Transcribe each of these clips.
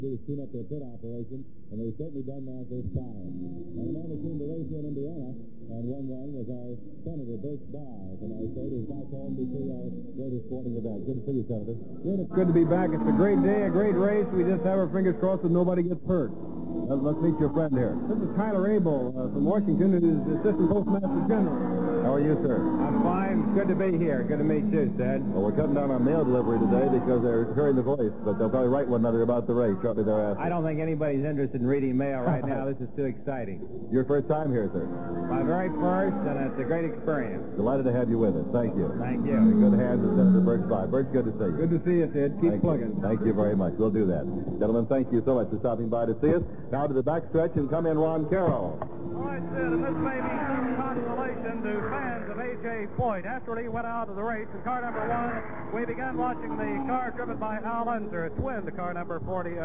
They tune up their pit operation, and they've certainly done that this time. And the man who came to race in Indiana and won one was our Senator Bert Biles, and I say he's back home to see our greatest sporting event. Good to see you, Senator. Good to be back. It's a great day, a great race. We just have our fingers crossed that nobody gets hurt. Let's meet your friend here. This is Tyler Abel from Washington, who's the Assistant Postmaster General. How are you, sir? I'm fine. Good to be here. Good to meet you, Ted. Well, we're cutting down on mail delivery today because they're hearing the voice, but they'll probably write one another about the race shortly thereafter. I don't think anybody's interested in reading mail right now. This is too exciting. Your first time here, sir? My very first, and it's a great experience. Delighted to have you with us. Thank you. Thank you. In good hands with Senator Bert Biles. Bert, good to see you. Good to see you, Ted. Keep plugging. Thank you very much. We'll do that. Gentlemen, thank you so much for stopping by to see us. Now to the backstretch and come in Ron Carroll. All right, Sid, and this may be some consolation to fans of A.J. Foyt. After he went out of the race in car number 1, we began watching the car driven by Al Unser, a twin to car number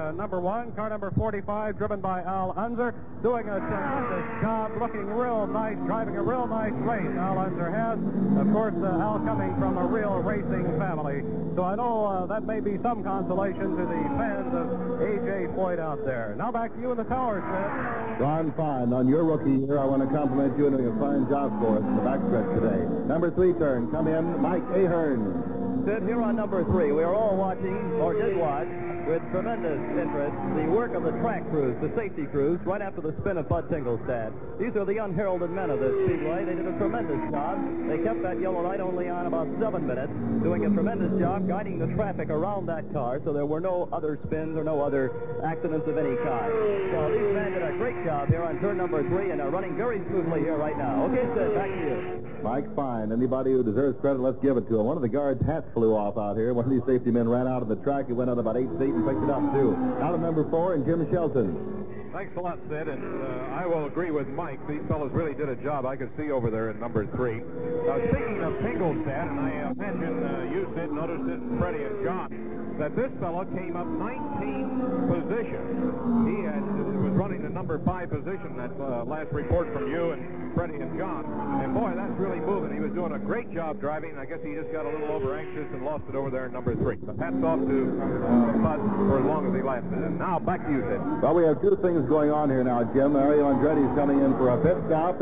1, car number 45, driven by Al Unser, doing a tremendous job, looking real nice, driving a real nice race. Al Unser has, of course, Al coming from a real racing family. So I know that may be some consolation to the fans of A.J. Foyt out there. Now back to you in the tower, Sid. Ron, fine. On your rookie year, I want to compliment you on doing a fine job for us in the backstretch today. Number 3 turn, come in, Mike Ahern. Sid, here on number 3, we are all watching, or did watch, with tremendous interest, the work of the track crews, the safety crews, right after the spin of Bud Tingelstad. These are the unheralded men of this speedway. They did a tremendous job. They kept that yellow light only on about 7 minutes, doing a tremendous job guiding the traffic around that car so there were no other spins or no other accidents of any kind. So these men did a great job here on turn number 3 and are running very smoothly here right now. Okay, Sid, back to you. Mike, fine. Anybody who deserves credit, let's give it to him. One of the guards' hats flew off out here. One of these safety men ran out of the track. He went out about 8 feet and picked it up, too. Out of number 4, and Jim Shelton. Thanks a lot, Sid, and I will agree with Mike. These fellows really did a job. I could see over there in number 3. Now, speaking of Tingelstad, and I imagine you, Sid, noticed it, and Freddie and John, that this fellow came up 19 positions. He was running the number 5 position, that last report from you and Freddie and John. And boy, that's really moving. He was doing a great job driving. I guess he just got a little over anxious and lost it over there in number 3. But hats off to Bud for as long as he lasted. And now back to you, Sid. Well, we have 2 things going on here now, Jim. Mario Andretti's coming in for a pit stop.